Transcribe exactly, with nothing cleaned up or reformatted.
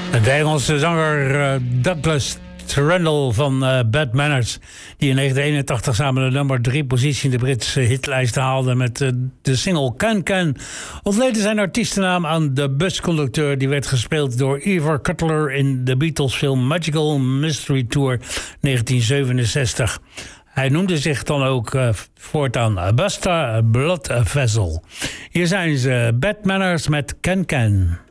De Engelse zanger uh, Douglas Trundle van uh, Bad Manners, die in negentien eenentachtig samen de nummer drie positie in de Britse hitlijst haalde met uh, de single Can Can, ontleende zijn artiestennaam aan de busconducteur die werd gespeeld door Eva Cutler in de Beatles film Magical Mystery Tour negentien zevenenzestig. Hij noemde zich dan ook uh, voortaan Buster Blood Vessel. Hier zijn ze, Bad Manners met Can Can.